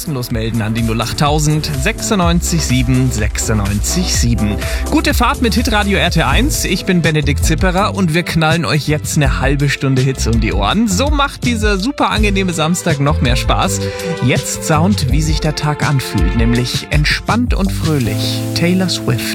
kostenlos melden an die 08000 96 7 96 7. Gute Fahrt mit Hitradio RT1. Ich bin Benedikt Zipperer und wir knallen euch jetzt eine halbe Stunde Hits um die Ohren. So macht dieser super angenehme Samstag noch mehr Spaß. Jetzt Sound, wie sich der Tag anfühlt, nämlich entspannt und fröhlich. Taylor Swift.